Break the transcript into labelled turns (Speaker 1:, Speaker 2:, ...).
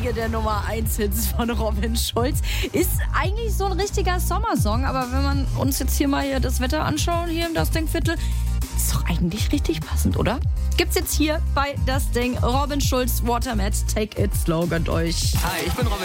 Speaker 1: einige der Nummer 1 Hits von Robin Schulz. Ist eigentlich so ein richtiger Sommersong, aber wenn man uns jetzt hier mal das Wetter anschauen, hier im Das Ding Viertel, ist doch eigentlich richtig passend, oder? Gibt's jetzt hier bei Das Ding Robin Schulz, Watermat, Take It Slow, gönnt euch.
Speaker 2: Hi, ich bin Robin